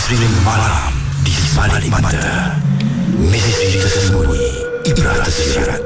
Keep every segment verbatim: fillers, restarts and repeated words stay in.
Misteri malam di sebalik mata. Misteri tersembunyi, ibrah tersirat.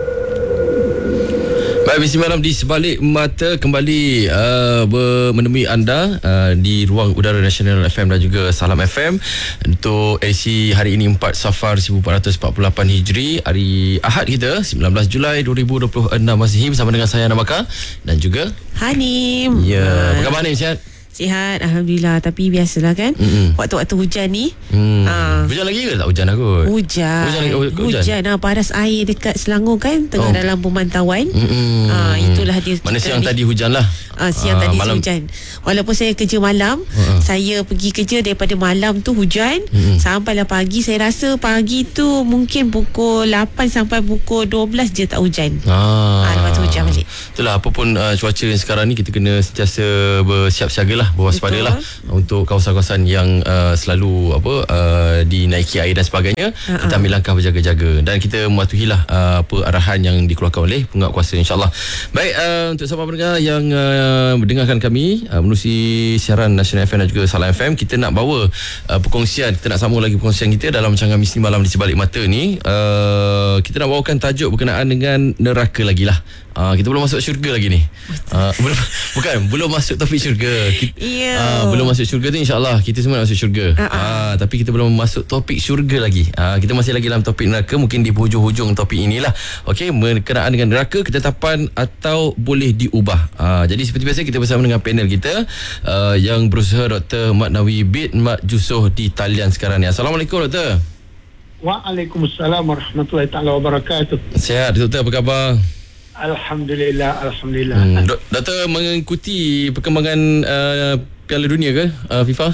Baik, misteri malam di sebalik mata kembali uh, menemui anda uh, di ruang udara Nasional F M dan juga Salam F M untuk edisi hari ini empat Safar seribu empat ratus empat puluh lapan Hijri, hari Ahad kita sembilan belas Julai dua ribu dua puluh enam Masihi, bersama dengan saya Anamaka dan juga Hanim. Ya, apa khabar Hanim, sihat? Sihat, Alhamdulillah. Tapi biasalah kan, Mm-mm. waktu-waktu hujan ni hmm. ha. Hujan lagi ke tak hujan aku? Hujan Hujan, lagi, oh, hujan. hujan ha, paras air dekat Selangor kan, tengah oh. dalam pemantauan. ha, Itulah dia. Mana siang ni. Tadi hujan lah ha, Siang ha, tadi malam. hujan. Walaupun saya kerja malam, uh-huh. saya pergi kerja daripada malam tu hujan, uh-huh. sampailah pagi. Saya rasa pagi tu mungkin pukul lapan sampai pukul dua belas je tak hujan. ha. ha, Lepas tu hujan balik. Itulah, apa pun uh, cuaca yang sekarang ni, kita kena sentiasa bersiap-siaga lah, berwaspada lah untuk kawasan-kawasan yang uh, selalu apa uh, dinaiki air dan sebagainya. uh-huh. Kita ambil langkah berjaga-jaga dan kita mematuhilah uh, apa arahan yang dikeluarkan oleh penguatkuasa, insyaAllah. Baik, uh, untuk sahabat pendengar yang uh, mendengarkan kami uh, menerusi siaran Nasional F M dan juga Salam F M, kita nak bawa uh, perkongsian, kita nak sambung lagi perkongsian kita dalam rancangan Misteri Malam di Sebalik Mata ni. uh, Kita nak bawakan tajuk berkenaan dengan neraka lagi lah. Uh, kita belum masuk syurga lagi ni. uh, belum, Bukan, belum masuk topik syurga. Kita, yeah. uh, belum masuk syurga tu, insyaAllah kita semua nak masuk syurga. uh-uh. uh, Tapi kita belum masuk topik syurga lagi. uh, Kita masih lagi dalam topik neraka. Mungkin di hujung-hujung topik inilah. Okey, berkenaan dengan neraka, ketetapan atau boleh diubah. uh, Jadi seperti biasa, kita bersama dengan panel kita uh, yang berusaha, Doktor Mat Nawi Bid Mat Jusoh di talian sekarang ni. Assalamualaikum, Doktor. Waalaikumsalam warahmatullahi taala wabarakatuh. Sihat, Doktor, apa khabar? Alhamdulillah, Alhamdulillah. Hmm, dok, Doktor mengikuti perkembangan uh, Piala Dunia ke, uh, FIFA?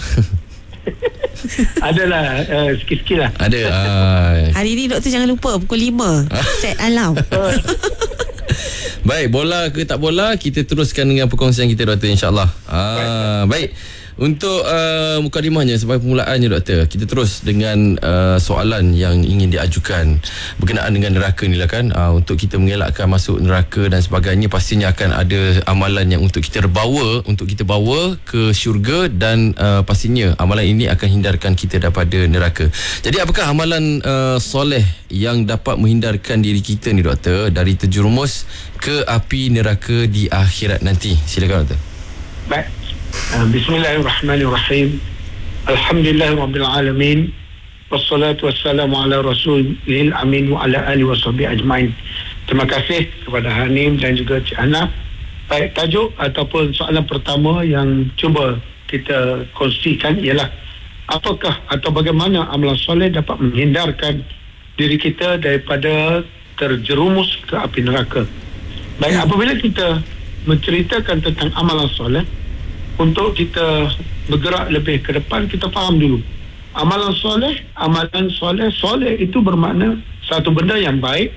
Adalah, uh, sikit-sikit lah. Ada. Uh... Hari ni Doktor jangan lupa pukul lima set alarm. Baik, bola ke tak bola, kita teruskan dengan perkongsian kita, Doktor, insyaAllah. Ah, baik. Untuk uh, mukadimahnya, sebagai permulaannya, Doktor, kita terus dengan uh, soalan yang ingin diajukan berkenaan dengan neraka ni lah kan. uh, Untuk kita mengelakkan masuk neraka dan sebagainya, pastinya akan ada amalan yang untuk kita bawa, untuk kita bawa ke syurga, dan uh, pastinya amalan ini akan hindarkan kita daripada neraka. Jadi apakah amalan uh, soleh yang dapat menghindarkan diri kita ni, Doktor, dari terjerumus ke api neraka di akhirat nanti? Silakan, Doktor. Baik. Bismillahirrahmanirrahim. Alhamdulillahirabbil alamin. Wassalatu wassalamu ala rasulil amin wa ala alihi washabihi ajmain. Terima kasih kepada Hanim dan juga Cik Hana. Baik, tajuk ataupun soalan pertama yang cuba kita kongsikan ialah apakah atau bagaimana amalan soleh dapat menghindarkan diri kita daripada terjerumus ke api neraka. Baik, apabila kita menceritakan tentang amalan soleh, untuk kita bergerak lebih ke depan, kita faham dulu amalan soleh. Amalan soleh, soleh itu bermakna satu benda yang baik,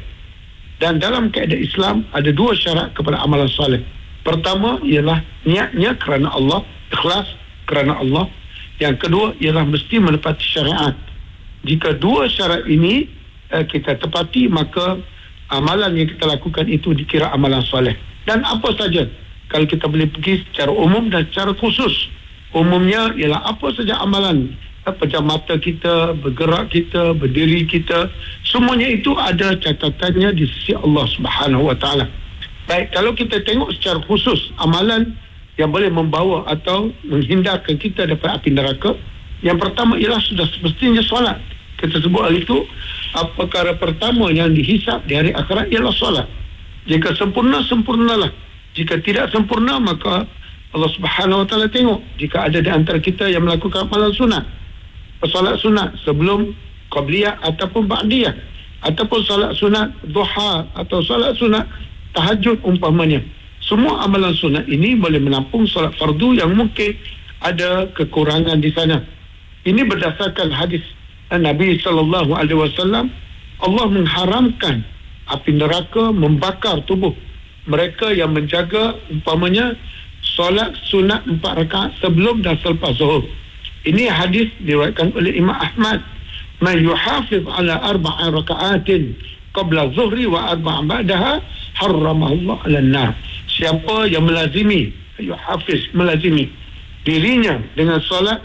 dan dalam kaedah Islam ada dua syarat kepada amalan soleh. Pertama ialah niatnya kerana Allah, ikhlas kerana Allah. Yang kedua ialah mesti menepati syariat. Jika dua syarat ini eh, kita tepati, maka amalan yang kita lakukan itu dikira amalan soleh. Dan apa saja, kalau kita boleh pergi secara umum dan secara khusus. Umumnya ialah apa saja amalan, pejam mata kita, bergerak kita, berdiri kita, semuanya itu ada catatannya di sisi Allah Subhanahu Wa Taala. Baik, kalau kita tengok secara khusus amalan yang boleh membawa atau menghindarkan kita daripada api neraka, yang pertama ialah sudah semestinya solat. Kita sebut hal itu, perkara pertama yang dihisap di hari akhirat ialah solat. Jika sempurna, sempurnalah. Jika tidak sempurna, maka Allah Subhanahu Wa Taala tengok. Jika ada di antara kita yang melakukan amalan sunat, solat sunat sebelum qabliyah ataupun ba'diyah, ataupun solat sunat duha atau solat sunat tahajud umpamanya, semua amalan sunat ini boleh menampung solat fardu yang mungkin ada kekurangan di sana. Ini berdasarkan hadis Nabi sallallahu alaihi wasallam. Allah mengharamkan api neraka membakar tubuh mereka yang menjaga umpamanya solat sunat empat rakaat sebelum dan selepas zuhur. Ini hadis diriwayatkan oleh Imam Ahmad. Man yuhafiz ala arba'a raka'atin qabla zuhri wa arba'a ba'daha harramahu Allah 'ala an-nar. Siapa yang melazimi, yuhafiz, melazimi dirinya dengan solat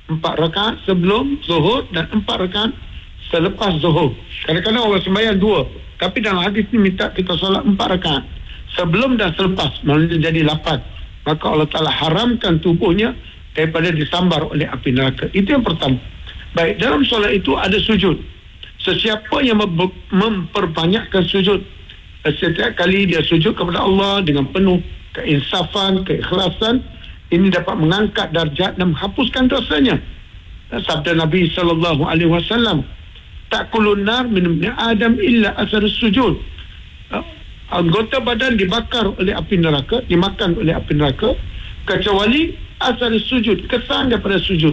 empat rakaat sebelum zuhur dan empat rakaat selepas zuhur. Kadang-kadang orang sembahyang dua, tapi dalam hadis ni minta kita solat empat rakaat sebelum dan selepas, maksudnya jadi lapan. Maka Allah Ta'ala haramkan tubuhnya daripada disambar oleh api neraka. Itu yang pertama. Baik, dalam solat itu ada sujud. Sesiapa yang memperbanyakkan sujud, setiap kali dia sujud kepada Allah dengan penuh keinsafan, keikhlasan, ini dapat mengangkat darjat dan menghapuskan dosanya. Sabda Nabi sallallahu alaihi wasallam, "Ta'kulun nar min ibni Adam illa asar sujud." Anggota badan dibakar oleh api neraka, dimakan oleh api neraka, kecuali asar sujud, kesan daripada sujud.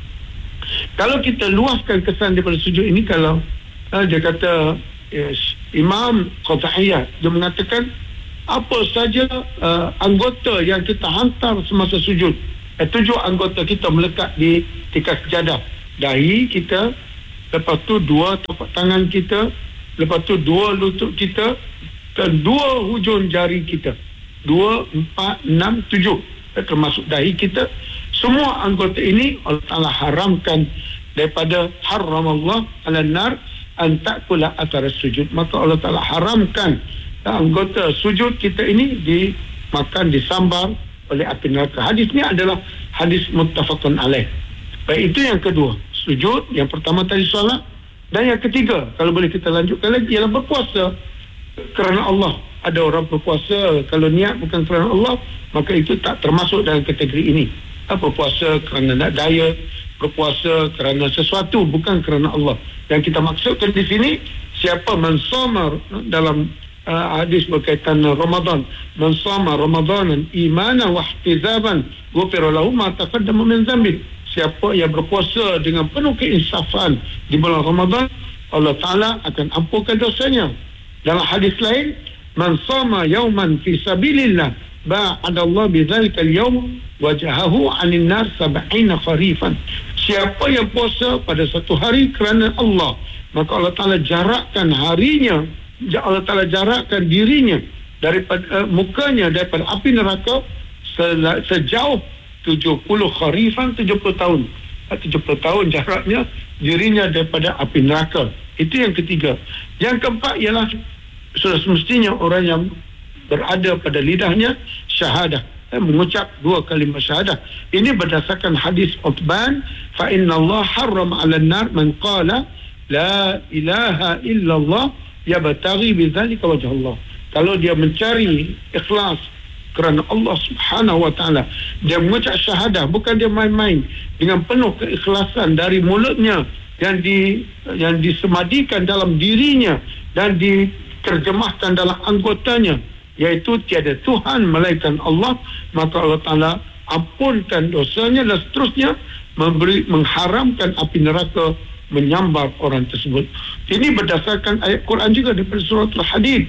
Kalau kita luaskan kesan daripada sujud ini, kalau uh, dia kata yes, Imam Qata'iyah, dia mengatakan apa saja uh, anggota yang kita hantar semasa sujud, eh, tujuh anggota kita melekat di tikas sejadah. Dahi kita, lepas tu dua tapak tangan kita, lepas tu dua lutut kita dan dua hujung jari kita, dua, empat, enam, tujuh, eh, termasuk dahi kita. Semua anggota ini Allah Ta'ala haramkan daripada haram Allah ala nar an ta'kula athar sujud. Maka Allah Ta'ala haramkan anggota sujud kita ini dimakan, disambar oleh api neraka. Hadis ni adalah hadis muttafaqun alaih. Baik, itu yang kedua, sujud. Yang pertama tadi solat. Dan yang ketiga, kalau boleh kita lanjutkan lagi, ialah berpuasa kerana Allah. Ada orang berpuasa kalau niat bukan kerana Allah, maka itu tak termasuk dalam kategori ini. Berpuasa kerana nak diet, berpuasa kerana sesuatu bukan kerana Allah. Yang kita maksudkan di sini, siapa mensama dalam uh, hadis berkaitan Ramadan, mensama Ramadanan imanan wa ihtizaban ghufira lahu ma taqaddama min dhanbi. Siapa yang berpuasa dengan penuh keinsafan di bulan Ramadan, Allah Ta'ala akan ampunkan dosanya. Dalam hadis lain, man sama yauman fi sabilillah ba'adallah bidzalika al-yawm wajahahu 'anil nar sab'ina kharifan. Siapa yang puasa pada satu hari kerana Allah, maka Allah Ta'ala jarakkan harinya, Allah Ta'ala jarakkan dirinya daripada uh, mukanya daripada api neraka se- sejauh tujuh puluh kharifan, tujuh puluh tahun. tujuh puluh tahun jaraknya dirinya daripada api neraka. Itu yang ketiga. Yang keempat ialah sudah semestinya orang yang berada pada lidahnya syahadah, eh, mengucap dua kalimah syahadah. Ini berdasarkan hadis Uthman, fa inna Allah harram 'ala an-nar man qala la ilaha illallah yabtaghi bidzalika wajh Allah. Kalau dia mencari ikhlas kerana Allah Subhanahu wa taala, dia mengucap syahadah, bukan dia main-main, dengan penuh keikhlasan dari mulutnya yang di yang disemadikan dalam dirinya dan diterjemahkan dalam anggotanya, iaitu tiada Tuhan melainkan Allah, maka Allah Ta'ala ampunkan dosanya dan seterusnya memberi, mengharamkan api neraka menyambar orang tersebut. Ini berdasarkan ayat Quran juga daripada surah Al-Hadid.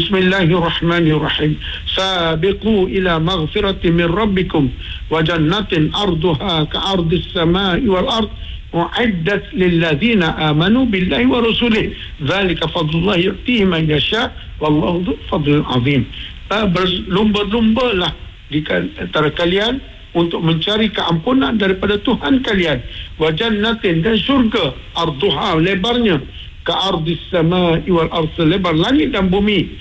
Bismillahirrahmanirrahim. Sabiqu ila maghfirati min rabbikum wa jannatin arduha ka'ardis samai wal ard u'iddat lilladzina amanu billahi wa rasulih. Dzalika fadlullah yu'tihi man yasha wallahu dzul fadlil azim. Berlumba-lumbalah di antara kalian untuk mencari keampunan daripada Tuhan kalian, wa jannatin, dan syurga, arduha, lebarnya, ka ardis samai wal ard, lebar langit dan bumi,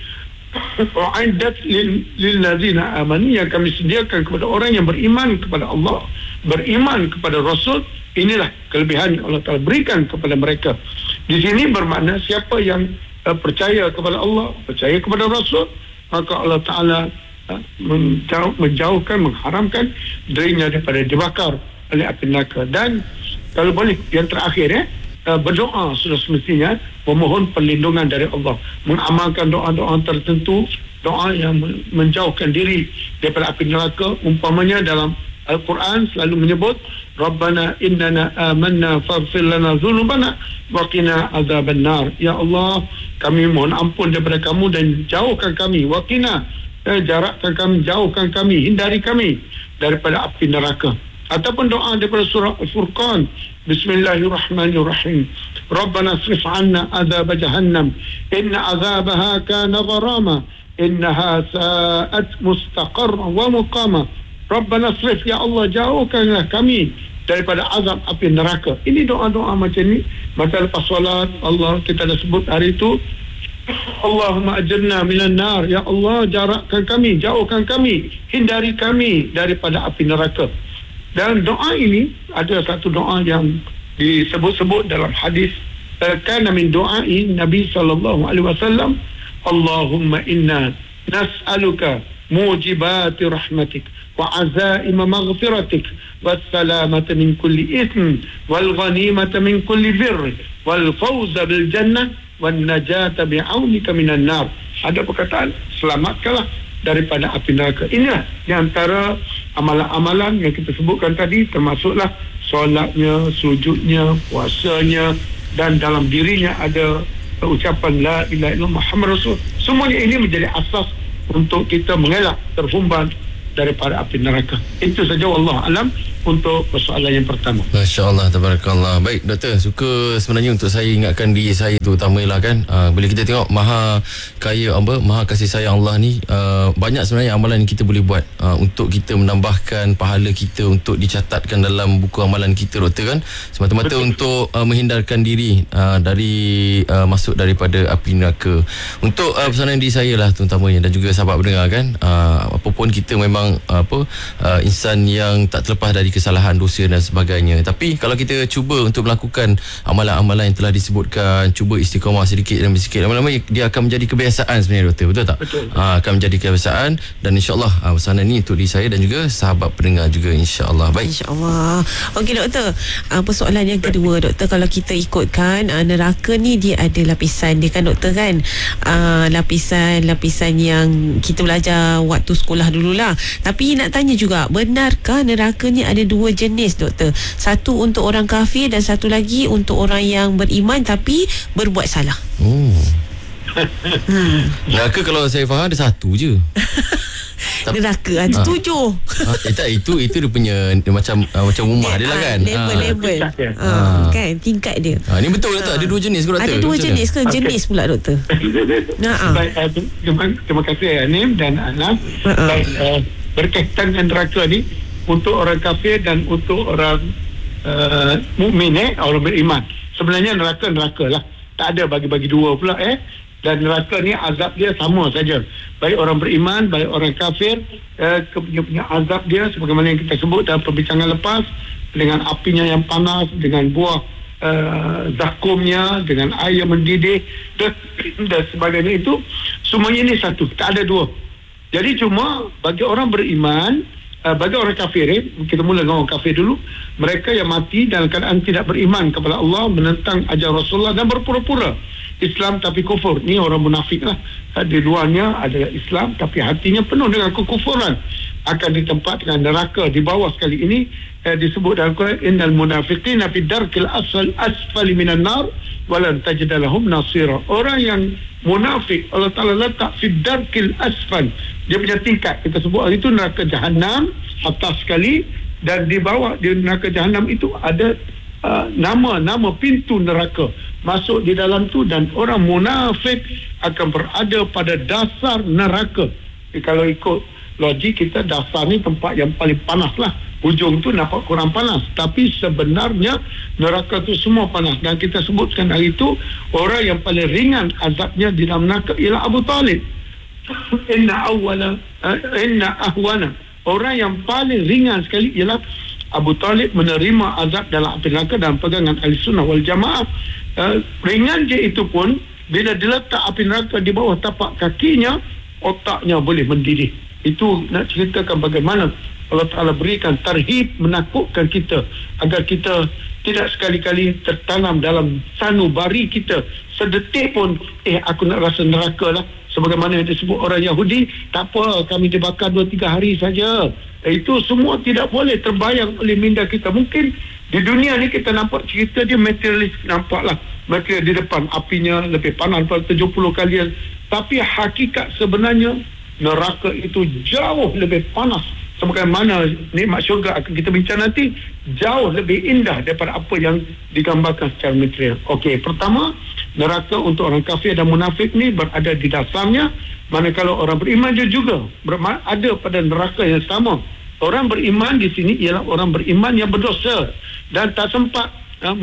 u'iddat lil ladzina amanu, yang kami sediakan kepada orang yang beriman kepada Allah, beriman kepada Rasul. Inilah kelebihan yang Allah Ta'ala berikan kepada mereka. Di sini bermakna siapa yang uh, percaya kepada Allah, percaya kepada Rasul, maka Allah Ta'ala Menjauh, menjauhkan, mengharamkan dirinya daripada dibakar oleh api neraka. Dan kalau boleh, yang terakhir ya, berdoa sudah semestinya, memohon perlindungan dari Allah, mengamalkan doa-doa tertentu, doa yang menjauhkan diri daripada api neraka. Umpamanya dalam Al-Quran selalu menyebut, Rabbana innana amanna faghfir lana dhunubana wa qina adzabannar. Ya Allah, kami mohon ampun daripada kamu dan jauhkan kami, wa qina, Eh, jarakkan kami, jauhkan kami, hindari kami daripada api neraka. Ataupun doa daripada surah Al-Furqan, Bismillahirrahmanirrahim. Rabbana asrif 'anna adzab jahannam inna adzabaha kana gharama innaha sa'at mustaqarra wa muqama. Rabbana asrif, ya Allah, jauhkanlah kami daripada azab api neraka. Ini doa-doa macam ni. Maka lepas solat Allah kita dah sebut hari itu, Allahumma ajirna minan nar, ya Allah jarakkan kami, jauhkan kami, hindari kami daripada api neraka. Dan doa ini ada satu doa yang disebut-sebut dalam hadis, kana min doai Nabi sallallahu alaihi wasallam, Allahumma inna nas'aluka mujibati rahmatik wa azaima maghfiratik wassalamata min kulli ithm wal ghanimata min kulli birr wal fawza bil jannah wan najata bi'aunika minan nar. Ada perkataan selamatkanlah daripada api neraka. Inilah di antara amalan-amalan yang kita sebutkan tadi, termasuklah solatnya, sujudnya, puasanya, dan dalam dirinya ada ucapan la ilaha illallah Muhammad Rasul. Semuanya ini menjadi asas untuk kita mengelak terhumban daripada api neraka. Itu saja, wallahu alam, untuk persoalan yang pertama. Masya-Allah, tabarakallah. Baik doktor, suka sebenarnya untuk saya ingatkan diri saya tu utamalah kan, uh, bila kita tengok maha kaya apa, maha kasih sayang Allah ni, uh, banyak sebenarnya amalan yang kita boleh buat uh, untuk kita menambahkan pahala kita, untuk dicatatkan dalam buku amalan kita doktor kan, semata-mata untuk uh, menghindarkan diri uh, dari uh, masuk daripada api neraka. Untuk uh, pesanan diri saya lah terutamanya, dan juga sahabat pendengar kan, uh, apapun kita memang uh, apa uh, insan yang tak terlepas dari kesalahan, dosa dan sebagainya. Tapi kalau kita cuba untuk melakukan amalan-amalan yang telah disebutkan, cuba istiqamah sedikit demi sedikit, lama-lama dia akan menjadi kebiasaan sebenarnya doktor, betul tak? Betul. Ha, akan menjadi kebiasaan, dan insya-Allah ha, pesanan ini untuk diri saya dan juga sahabat pendengar juga, insya-Allah. Baik, insya-Allah. Okey doktor, uh, persoalan yang kedua doktor, kalau kita ikutkan uh, neraka ni dia ada lapisan dia kan doktor kan, uh, lapisan-lapisan yang kita belajar waktu sekolah dululah. Tapi nak tanya juga, benarkah neraka ni ada dua jenis doktor? Satu untuk orang kafir dan satu lagi untuk orang yang beriman tapi berbuat salah. Oh. hmm. Neraka kalau saya faham ada satu je. Neraka ada ha. tujuh. Ha, eh, tak, itu itu dia punya dia macam uh, macam rumah dia, dia lah kan. Level-level. Ha. Level. Ha. Ha. Kan tingkat dia. Ha, ni betul ke tak? Ada dua jenis ke doktor? Ada dua jenis ke? Okay. Jenis pula doktor. Nah. Baik, uh, terima, terima kasih Anim dan Anas. Uh-uh. Baik, uh, berkaitan dengan neraka ni untuk orang kafir dan untuk orang uh, mukmin, eh, orang beriman. Sebenarnya neraka neraka lah, tak ada bagi-bagi dua pula eh. Dan neraka ni azab dia sama saja, baik orang beriman, baik orang kafir. eh, punya, punya azab dia sebagaimana yang kita sebut dalam perbincangan lepas, dengan apinya yang panas, dengan buah uh, zakumnya, dengan air mendidih dan, dan sebagainya. Itu semuanya ini satu, tak ada dua. Jadi cuma bagi orang beriman, uh, bagi orang kafir, eh, kita mula dengan orang kafir dulu, mereka yang mati dalam keadaan tidak beriman kepada Allah, menentang ajar Rasulullah dan berpura-pura Islam tapi kufur. Ni orang munafik lah. Di luarnya adalah Islam tapi hatinya penuh dengan kekufuran, akan ditempatkan neraka di bawah. Sekali ini eh, disebut dalam Quran, innal munafiqina fi darkil asfal asfali minan nar walan tajid lahum nasira. Orang yang munafik Allah Taala letak fi darkil asfal, dia punya tingkat, kita sebut itu neraka jahanam atas sekali, dan di bawah di neraka jahanam itu ada uh, nama-nama pintu neraka. Masuk di dalam tu, dan orang munafik akan berada pada dasar neraka. Jadi, kalau ikut logik kita, dasar ni tempat yang paling panas lah, hujung tu nampak kurang panas, tapi sebenarnya neraka tu semua panas. Dan kita sebutkan hari itu, orang yang paling ringan azabnya di dalam neraka ialah Abu Talib. Inna awwala uh, inna ahwana, orang yang paling ringan sekali ialah Abu Talib menerima azab dalam api neraka dalam pegangan Ahlussunnah wal Jamaah. Uh, ringan je itu pun, bila diletak api neraka di bawah tapak kakinya, otaknya boleh mendidih. Itu nak ceritakan bagaimana Allah Ta'ala berikan tarhib, menakutkan kita agar kita tidak sekali-kali tertanam dalam sanubari kita sedetik pun, eh aku nak rasa neraka lah. Sebagaimana yang disebut orang Yahudi, tak apa, kami dibakar dua tiga hari saja. Itu semua tidak boleh terbayang oleh minda kita. Mungkin di dunia ni kita nampak cerita dia materialis, nampaklah mereka di depan apinya lebih panas daripada tujuh puluh kali. Tapi hakikat sebenarnya neraka itu jauh lebih panas. Sebagaimana nikmat syurga akan kita bincang nanti, jauh lebih indah daripada apa yang digambarkan secara material. Okey, pertama, neraka untuk orang kafir dan munafik ni berada di dasarnya, manakala orang beriman dia juga berada pada neraka yang sama. Orang beriman di sini ialah orang beriman yang berdosa dan tak sempat uh,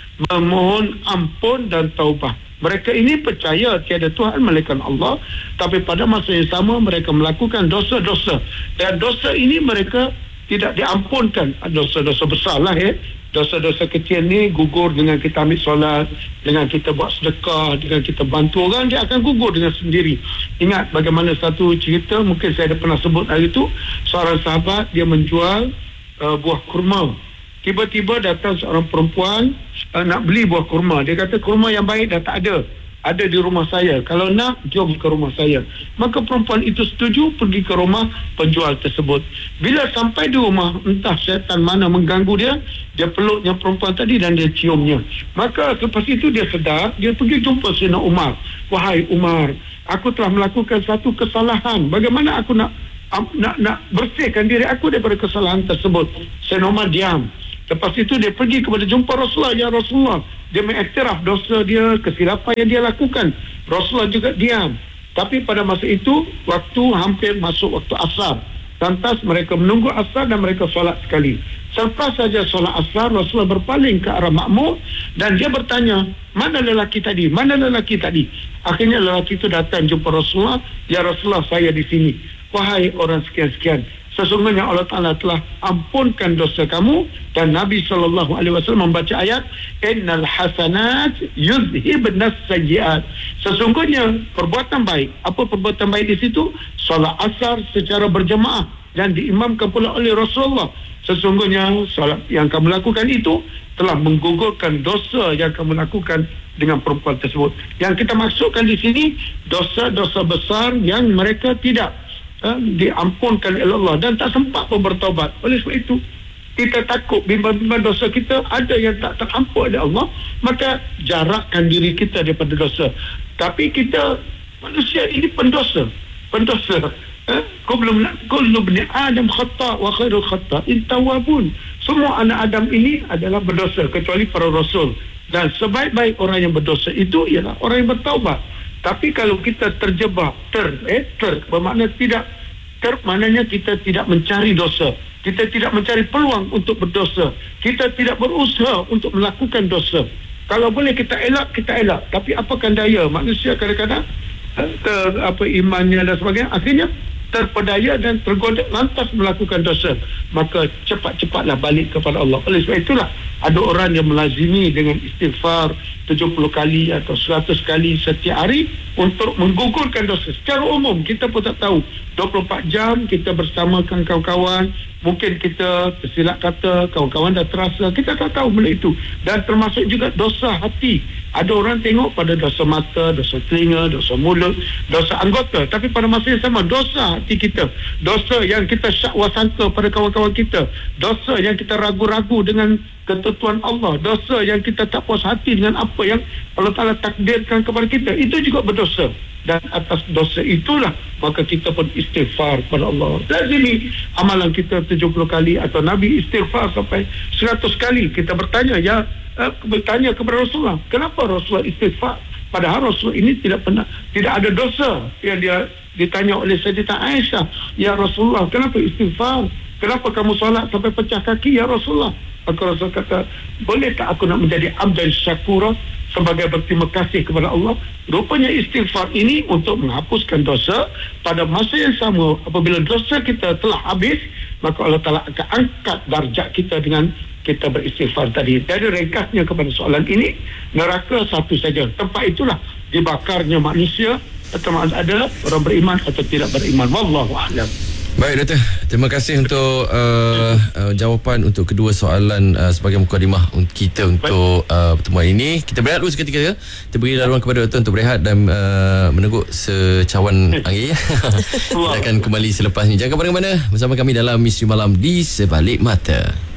memohon ampun dan taubah. Mereka ini percaya tiada Tuhan melainkan Allah, tapi pada masa yang sama mereka melakukan dosa-dosa, dan dosa ini mereka tidak diampunkan. Dosa-dosa besar lah ya. Dosa-dosa kecil ni gugur dengan kita ambil solat, dengan kita buat sedekah, dengan kita bantu orang, dia akan gugur dengan sendiri. Ingat bagaimana satu cerita, mungkin saya ada pernah sebut hari itu, seorang sahabat dia menjual uh, buah kurma. Tiba-tiba datang seorang perempuan uh, nak beli buah kurma. Dia kata kurma yang baik dah tak ada, ada di rumah saya, kalau nak jom ke rumah saya. Maka perempuan itu setuju, pergi ke rumah penjual tersebut. Bila sampai di rumah, entah syaitan mana mengganggu dia, dia peluknya perempuan tadi dan dia ciumnya. Maka lepas itu dia sedar, dia pergi jumpa Sayyidina Umar. Wahai Umar, aku telah melakukan satu kesalahan, bagaimana aku nak nak, nak bersihkan diri aku daripada kesalahan tersebut? Sayyidina Umar diam. Lepas itu dia pergi kepada jumpa Rasulullah. Ya Rasulullah, dia mengiktiraf dosa dia, kesilapan yang dia lakukan. Rasulullah juga diam. Tapi pada masa itu, waktu hampir masuk waktu asar. Lantas mereka menunggu asar dan mereka solat sekali. Selepas saja solat asar, Rasulullah berpaling ke arah makmum dan dia bertanya, mana lelaki tadi? Mana lelaki tadi? Akhirnya lelaki itu datang jumpa Rasulullah. Ya Rasulullah, saya di sini. Wahai orang sekian-sekian, sesungguhnya Allah Ta'ala telah ampunkan dosa kamu. Dan Nabi sallallahu alaihi wasallam membaca ayat, innal hasanat yuzhibnas sayyiat. Sesungguhnya perbuatan baik. Apa perbuatan baik di situ? Solat asar secara berjemaah dan diimamkan pula oleh Rasulullah. Sesungguhnya solat yang kamu lakukan itu telah menggugurkan dosa yang kamu lakukan dengan perempuan tersebut. Yang kita maksudkan di sini dosa-dosa besar yang mereka tidak Ha, diampunkan oleh Allah dan tak sempat pun bertaubat. Oleh sebab itu kita takut bimbang-bimbang dosa kita ada yang tak terampun oleh Allah, maka jarakkan diri kita daripada dosa. Tapi kita manusia ini pendosa, pendosa. Ha? Kullu bani Adam khata' wa khairul khata'in tawwabun. Semua anak Adam ini adalah berdosa kecuali para rasul, dan sebaik-baik orang yang berdosa itu ialah orang yang bertaubat. Tapi kalau kita terjebak, ter, eh, ter, bermakna tidak, ter, maknanya kita tidak mencari dosa. Kita tidak mencari peluang untuk berdosa. Kita tidak berusaha untuk melakukan dosa. Kalau boleh kita elak, kita elak. Tapi apakan daya manusia kadang-kadang, ter, apa, imannya dan sebagainya, akhirnya terpedaya dan tergoda lantas melakukan dosa. Maka cepat-cepatlah balik kepada Allah. Oleh sebab itulah ada orang yang melazimi dengan istighfar tujuh puluh kali atau seratus kali setiap hari untuk menggugurkan dosa. Secara umum kita pun tak tahu, dua puluh empat jam kita bersamakan kawan-kawan, mungkin kita tersilap kata, kawan-kawan dah terasa, kita tak tahu benda itu. Dan termasuk juga dosa hati. Ada orang tengok pada dosa mata, dosa telinga, dosa mulut, dosa anggota, tapi pada masa yang sama dosa hati kita, dosa yang kita syakwa sangka pada kawan-kawan kita, dosa yang kita ragu-ragu dengan ketentuan Allah, dosa yang kita tak puas hati dengan apa yang Allah Ta'ala takdirkan kepada kita, itu juga berdosa. Dan atas dosa itulah maka kita pun istighfar kepada Allah. Lazimi amalan kita tujuh puluh kali, atau Nabi istighfar sampai seratus kali. Kita bertanya, ya uh, bertanya kepada Rasulullah, kenapa Rasulullah istighfar? Padahal Rasulullah ini tidak pernah, tidak ada dosa. Yang dia ditanya oleh Sayyidah Aisyah, ya Rasulullah, kenapa istighfar? Kenapa kamu solat sampai pecah kaki, ya Rasulullah? Maka Rasul kata, boleh tak aku nak menjadi abdan syakura, sebagai berterima kasih kepada Allah? Rupanya istighfar ini untuk menghapuskan dosa. Pada masa yang sama, apabila dosa kita telah habis, maka Allah Ta'ala akan angkat darjat kita dengan kita beristighfar tadi. Jadi ringkasnya kepada soalan ini, neraka satu saja. Tempat itulah dibakarnya manusia, sama ada orang beriman atau tidak beriman. Wallahu a'lam. Baik Doktor, terima kasih untuk uh, uh, jawapan untuk kedua soalan uh, sebagai mukadimah kita untuk uh, pertemuan ini. Kita berehat dulu seketika ya. Kita beri laluan kepada Doktor untuk berehat dan uh, meneguk secawan angin. Kita akan kembali selepas ini. Jangan ke mana-mana, bersama kami dalam Misteri Malam di Sebalik Mata.